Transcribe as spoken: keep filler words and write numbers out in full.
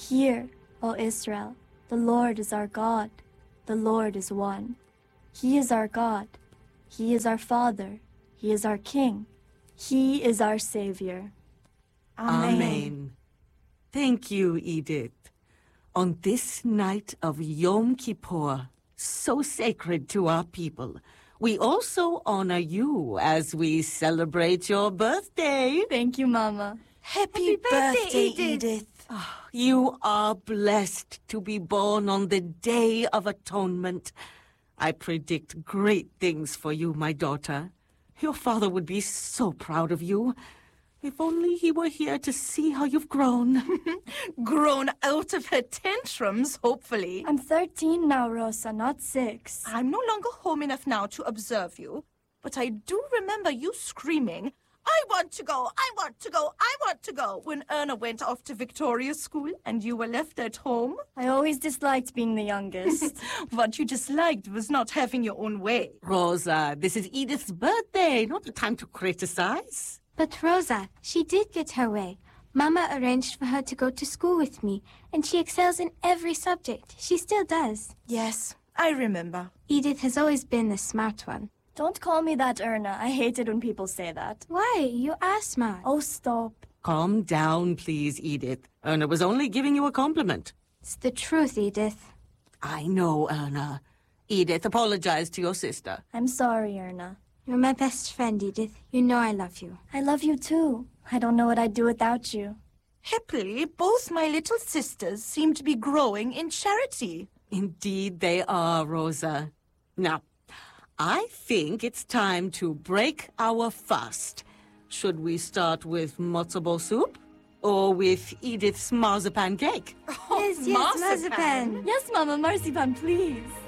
Hear, O Israel, the Lord is our God. The Lord is one. He is our God. He is our Father. He is our King. He is our Savior. Amen. Amen. Thank you, Edith. On this night of Yom Kippur, so sacred to our people, we also honor you as we celebrate your birthday. Thank you, Mama. Happy, Happy birthday, birthday, Edith. Edith. Oh, you are blessed to be born on the Day of Atonement. I predict great things for you, my daughter. Your father would be so proud of you. If only he were here to see how you've grown. Grown out of her tantrums, hopefully. I'm thirteen now, Rosa, not six. I'm no longer home enough now to observe you, but I do remember you screaming, "I want to go, I want to go, I want to go," when Erna went off to Victoria School and you were left at home. I always disliked being the youngest. What you disliked was not having your own way. Rosa, this is Edith's birthday, not the time to criticize. But Rosa, she did get her way. Mama arranged for her to go to school with me, and she excels in every subject. She still does. Yes, I remember. Edith has always been the smart one. Don't call me that, Erna. I hate it when people say that. Why? You are smart. Oh, stop. Calm down, please, Edith. Erna was only giving you a compliment. It's the truth, Edith. I know, Erna. Edith, apologize to your sister. I'm sorry, Erna. You're my best friend, Edith. You know I love you. I love you too. I don't know what I'd do without you. Happily, both my little sisters seem to be growing in charity. Indeed they are, Rosa. Now, I think it's time to break our fast. Should we start with matzo ball soup? Or with Edith's marzipan cake? Oh, yes, yes, marzipan. marzipan. Yes, Mama, marzipan, please.